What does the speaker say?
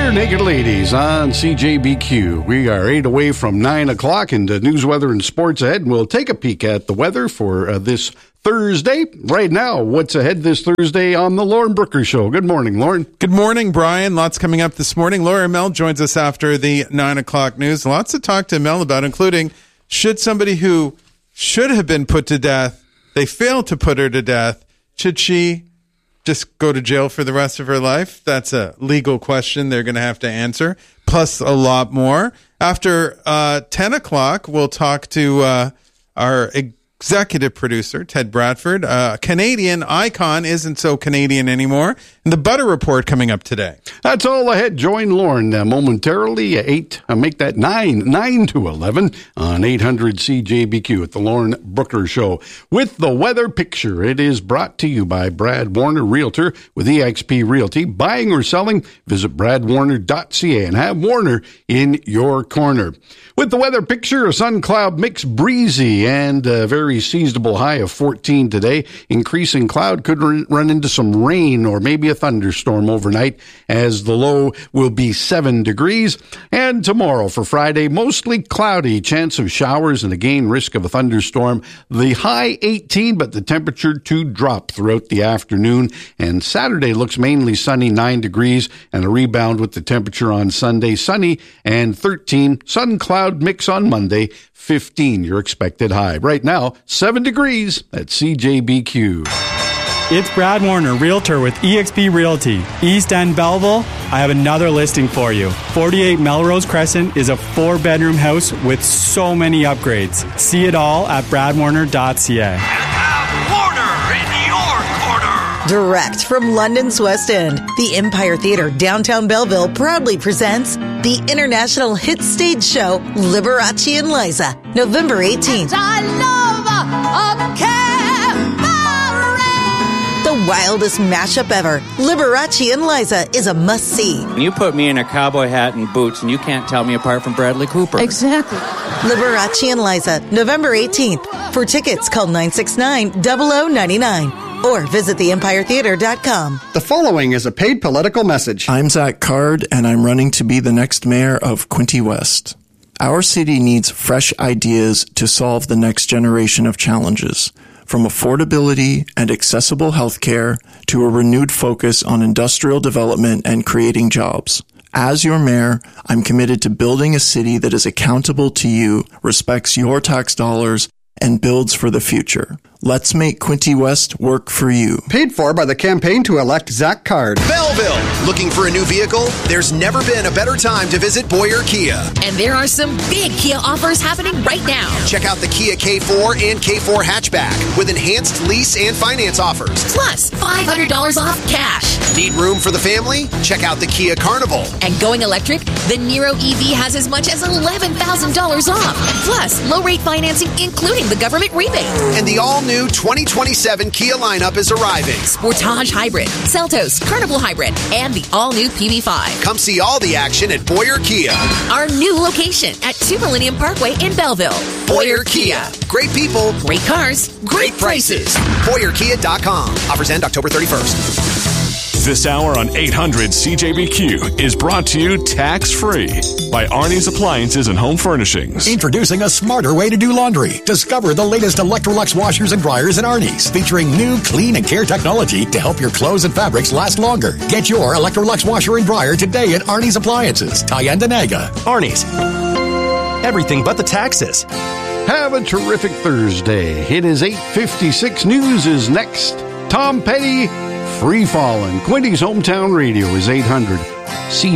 Rear Naked Ladies on CJBQ. We are 8 away from 9 o'clock into news, weather, and sports ahead, and we'll take a peek at the weather for this Thursday. Right now, what's ahead this Thursday on the Lauren Brooker Show? Good morning, Lauren. Good morning, Brian. Lots coming up this morning. Laura Mel joins us after the 9 o'clock news. Lots to talk to Mel about, including should somebody who should have been put to death, they failed to put her to death, should she just go to jail for the rest of her life? That's a legal question they're going to have to answer, plus a lot more. After 10 o'clock, we'll talk to our executive producer, Ted Bradford. Canadian icon isn't so Canadian anymore. And the Butter Report coming up today. That's all ahead. Join Lauren momentarily at 8. Make that 9 to 11 on 800 CJBQ at the Lauren Brooker Show. With the weather picture, it is brought to you by Brad Warner Realtor with eXp Realty. Buying or selling, visit bradwarner.ca and have Warner in your corner. With the weather picture, a sun cloud mix, breezy and a very seasonable high of 14 today. Increasing cloud could run into some rain or maybe a thunderstorm overnight, as the low will be 7 degrees. And tomorrow for Friday, mostly cloudy, chance of showers and again risk of a thunderstorm. The high 18, but the temperature to drop throughout the afternoon. And Saturday looks mainly sunny, 9 degrees, and a rebound with the temperature on Sunday, sunny and 13. Sun cloud mix on Monday, 15 your expected high. Right now, 7 degrees at CJBQ. It's Brad Warner, Realtor with eXp Realty. East End Belleville, I have another listing for you. 48 Melrose Crescent is a 4-bedroom house with so many upgrades. See it all at bradwarner.ca. Direct from London's West End, the Empire Theatre Downtown Belleville proudly presents the international hit stage show Liberace and Liza, November 18th. The wildest mashup ever. Liberace and Liza is a must-see. You put me in a cowboy hat and boots, and you can't tell me apart from Bradley Cooper. Exactly. Liberace and Liza, November 18th. For tickets, call 969-0099 or visit theempiretheater.com. The following is a paid political message. I'm Zach Card, and I'm running to be the next mayor of Quinte West. Our city needs fresh ideas to solve the next generation of challenges, from affordability and accessible healthcare to a renewed focus on industrial development and creating jobs. As your mayor, I'm committed to building a city that is accountable to you, respects your tax dollars, and builds for the future. Let's make Quinte West work for you. Paid for by the campaign to elect Zach Card. Belleville, looking for a new vehicle? There's never been a better time to visit Boyer Kia. And there are some big Kia offers happening right now. Check out the Kia K4 and K4 hatchback with enhanced lease and finance offers. Plus, $500 off cash. Need room for the family? Check out the Kia Carnival. And going electric? The Niro EV has as much as $11,000 off. Plus, low-rate financing, including the government rebate. And the all-new 2027 Kia lineup is arriving. Sportage Hybrid, Seltos, Carnival Hybrid, and the all-new PV5. Come see all the action at Boyer Kia. Our new location at 2 Millennium Parkway in Belleville. Boyer Kia. Great people. Great cars. Great prices. BoyerKia.com. Offers end October 31st. This hour on 800 CJBQ is brought to you tax-free by Arnie's Appliances and Home Furnishings. Introducing a smarter way to do laundry. Discover the latest Electrolux washers and dryers in Arnie's, featuring new clean and care technology to help your clothes and fabrics last longer. Get your Electrolux washer and dryer today at Arnie's Appliances, Tyendinaga. Arnie's. Everything but the taxes. Have a terrific Thursday. It is 8:56. News is next. Tom Petty, Free Fallin'. Quinte's Hometown Radio is 800 CJBQ.